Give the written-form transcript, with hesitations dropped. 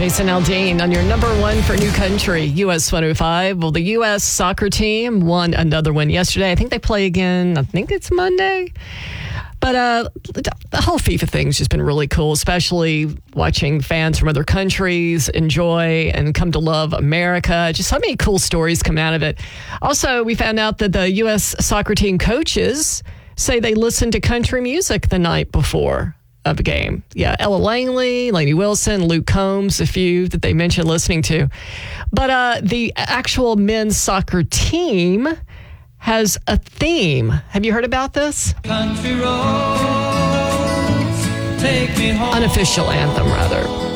Jason Aldean on your number one for New Country, US 105. Well, the U.S. soccer team won another one yesterday. I think they play again, I think it's Monday. But the whole FIFA thing's just been really cool, especially watching fans from other countries enjoy and come to love America. Just so many cool stories come out of it. Also, we found out that the U.S. soccer team coaches say they listened to country music the night before of a game. Yeah, Ella Langley, Lainey Wilson, Luke Combs, a few that they mentioned listening to. But the actual men's soccer team has a theme. Have you heard about this? Country roads, take me home. Unofficial anthem, rather.